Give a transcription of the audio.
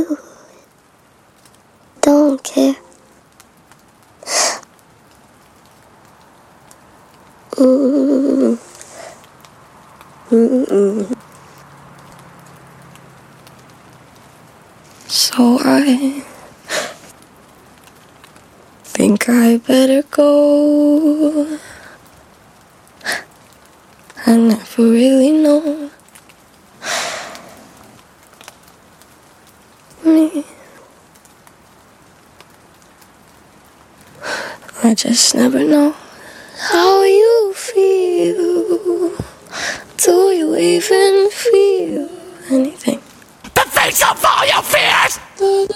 you don't care. So I think I better go. I never really know me. I just never know how you feel. Do you even feel anything? The face of all your fears!